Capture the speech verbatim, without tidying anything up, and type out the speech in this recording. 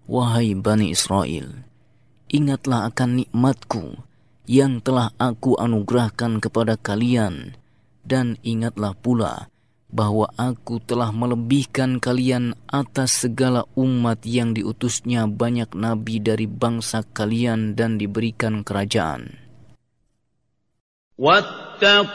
Wahai Bani Israel, ingatlah akan nikmatku yang telah aku anugerahkan kepada kalian, dan ingatlah pula bahwa aku telah melebihkan kalian atas segala umat yang diutusnya banyak nabi dari bangsa kalian dan diberikan kerajaan.